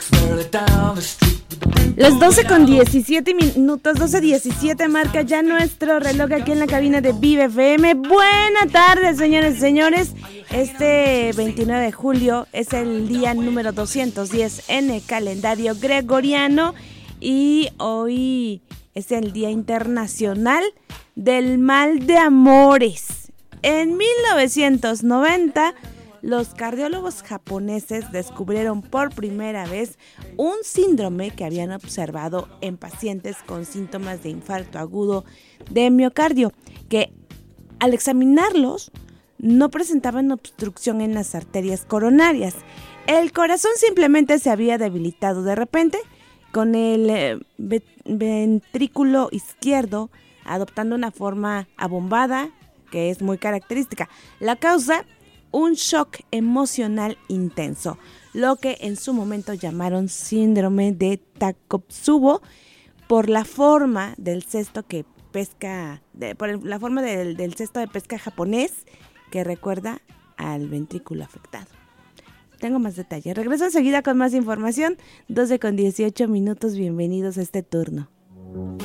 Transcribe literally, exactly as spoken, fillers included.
Las doce con diecisiete minutos, doce diecisiete marca ya nuestro reloj aquí en la cabina de Vive F M. Buenas tardes, señores y señores. Este veintinueve de julio es el día número doscientos diez en el calendario gregoriano y hoy es el Día Internacional del Mal de Amores. En mil novecientos noventa, los cardiólogos japoneses descubrieron por primera vez un síndrome que habían observado en pacientes con síntomas de infarto agudo de miocardio, que al examinarlos no presentaban obstrucción en las arterias coronarias. El corazón simplemente se había debilitado de repente, con el eh, ventrículo izquierdo adoptando una forma abombada, que es muy característica. La causa, un shock emocional intenso, lo que en su momento llamaron síndrome de Takotsubo, por la forma del cesto que pesca, de, por la forma del, del cesto de pesca japonés, que recuerda al ventrículo afectado. Tengo más detalles. Regreso enseguida con más información. doce con dieciocho minutos. Bienvenidos a este turno.